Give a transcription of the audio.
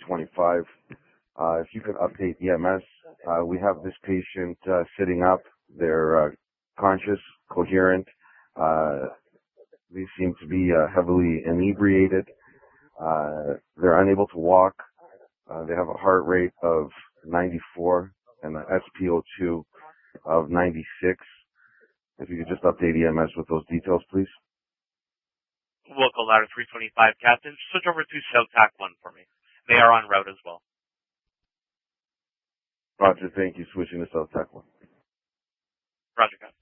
325. If you could update EMS, we have this patient sitting up. They're conscious, coherent. They seem to be heavily inebriated. They're unable to walk. They have a heart rate of 94 and an SpO2 of 96. If you could just update EMS with those details, please. Local ladder 325, Captain. Switch over to Cell TAC 1 for me. They are on route as well. Roger, thank you. Switching to Cell TAC 1. Roger, Captain.